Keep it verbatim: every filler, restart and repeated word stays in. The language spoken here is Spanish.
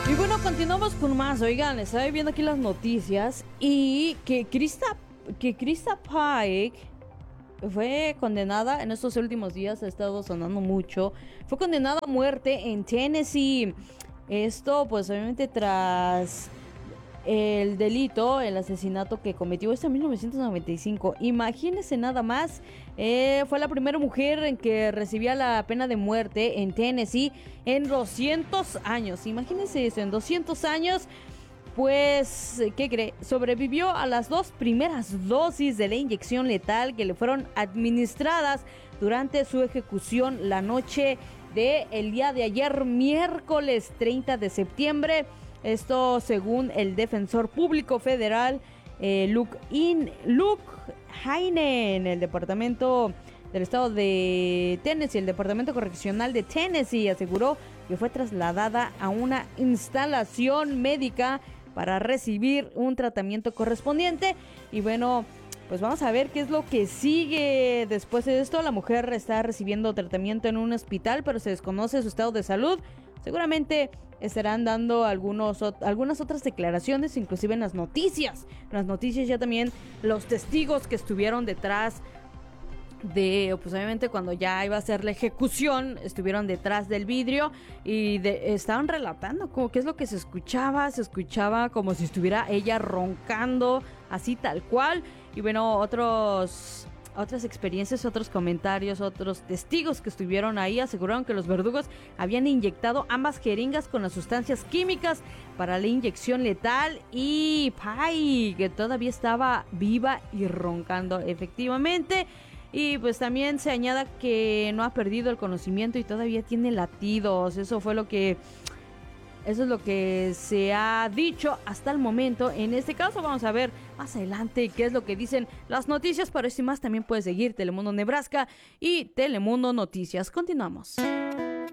Y bueno, continuamos con más. Oigan, estaba viendo aquí las noticias y que Krista, que Krista Pike fue condenada en estos últimos días, ha estado sonando mucho, fue condenada a muerte en Tennessee. Esto pues obviamente tras el delito, el asesinato que cometió este en mil novecientos noventa y cinco. Imagínense nada más, eh, fue la primera mujer en que recibía la pena de muerte en Tennessee en doscientos años. Imagínense eso, en doscientos años. Pues, ¿qué cree? Sobrevivió a las dos primeras dosis de la inyección letal que le fueron administradas durante su ejecución la noche del día de ayer, miércoles treinta de septiembre. Esto según el defensor público federal eh, Luke, In, Luke Heinen, el departamento del estado de Tennessee, el departamento correccional de Tennessee aseguró que fue trasladada a una instalación médica para recibir un tratamiento correspondiente. Y bueno, pues vamos a ver qué es lo que sigue después de esto. La mujer está recibiendo tratamiento en un hospital, pero se desconoce su estado de salud. Seguramente estarán dando algunos, algunas otras declaraciones, inclusive en las noticias. En las noticias ya también los testigos que estuvieron detrás de, pues obviamente cuando ya iba a ser la ejecución, estuvieron detrás del vidrio y de, estaban relatando como qué es lo que se escuchaba, se escuchaba como si estuviera ella roncando, así tal cual. Y bueno, otros... Otras experiencias, otros comentarios, otros testigos que estuvieron ahí aseguraron que los verdugos habían inyectado ambas jeringas con las sustancias químicas para la inyección letal y ¡ay! Que todavía estaba viva y roncando efectivamente. Y pues también se añada que no ha perdido el conocimiento y todavía tiene latidos. Eso fue lo que... Eso es lo que se ha dicho hasta el momento. En este caso vamos a ver más adelante qué es lo que dicen las noticias. Para esto y más también puedes seguir Telemundo Nebraska y Telemundo Noticias. Continuamos.